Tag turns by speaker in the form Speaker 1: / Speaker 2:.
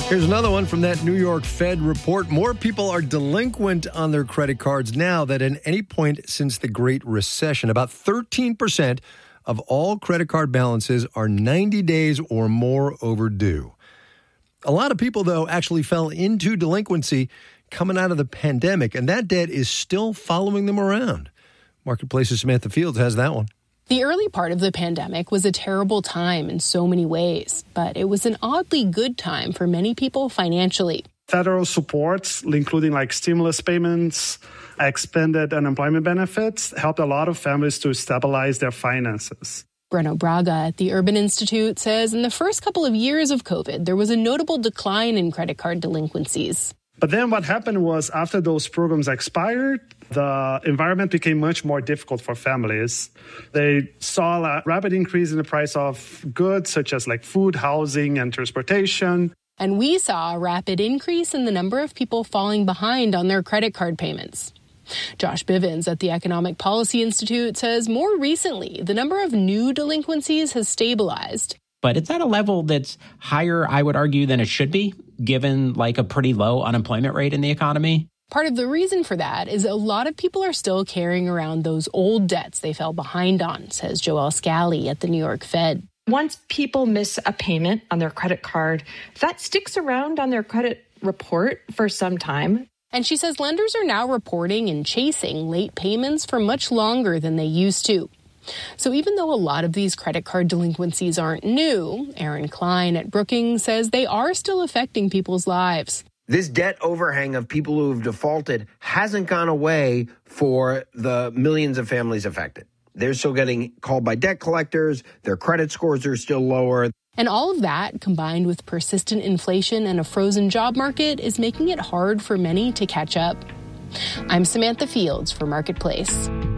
Speaker 1: Here's another one from that New York Fed report. More people are delinquent on their credit cards now than at any point since the Great Recession. About 13% of all credit card balances are 90 days or more overdue. A lot of people, though, actually fell into delinquency coming out of the pandemic, and that debt is still following them around. Marketplace's Samantha Fields has that one.
Speaker 2: The early part of the pandemic was a terrible time in so many ways, but it was an oddly good time for many people financially.
Speaker 3: Federal supports, including like stimulus payments, expanded unemployment benefits, helped a lot of families to stabilize their finances.
Speaker 2: Breno Braga at the Urban Institute says in the first couple of years of COVID, there was a notable decline in credit card delinquencies.
Speaker 3: But then what happened was after those programs expired, the environment became much more difficult for families. They saw a rapid increase in the price of goods such as like food, housing, and transportation.
Speaker 2: And we saw a rapid increase in the number of people falling behind on their credit card payments. Josh Bivens at the Economic Policy Institute says more recently, the number of new delinquencies has stabilized.
Speaker 4: But it's at a level that's higher, I would argue, than it should be, given like a pretty low unemployment rate in the economy.
Speaker 2: Part of the reason for that is a lot of people are still carrying around those old debts they fell behind on, says Joelle Scally at the New York Fed.
Speaker 5: Once people miss a payment on their credit card, that sticks around on their credit report for some time.
Speaker 2: And she says lenders are now reporting and chasing late payments for much longer than they used to. So even though a lot of these credit card delinquencies aren't new, Aaron Klein at Brookings says they are still affecting people's lives.
Speaker 6: This debt overhang of people who have defaulted hasn't gone away for the millions of families affected. They're still getting called by debt collectors. Their credit scores are still lower.
Speaker 2: And all of that, combined with persistent inflation and a frozen job market, is making it hard for many to catch up. I'm Samantha Fields for Marketplace.